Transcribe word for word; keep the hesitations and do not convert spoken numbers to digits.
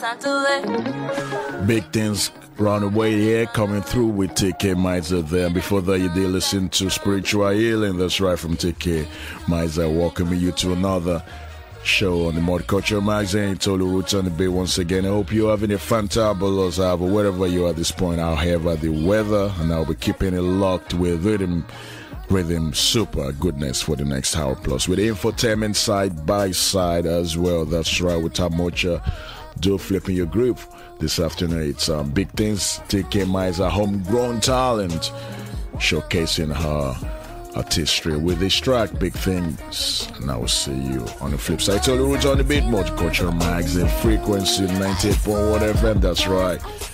Big things round the way here coming through with T K Mizer there. Before that, you did listen to Spiritual Healing. That's right, from T K Mizer, welcoming you to another show on the Multicultural Magazine. Tolu Roots on the Bay once again. I hope you're having a fantabulous hour wherever you are at this point. However, the weather, and I'll be keeping it locked with rhythm. Rhythm super goodness for the next hour plus with infotainment side by side as well. That's right, with Tamocha do flipping your groove this afternoon. It's um, Big Things. T K Mizer, homegrown talent, showcasing her artistry with this track, Big Things. And I will see you on the flip side. So the roots on the beat, Multicultural Magazine, frequency ninety-eight point one F M. That's right.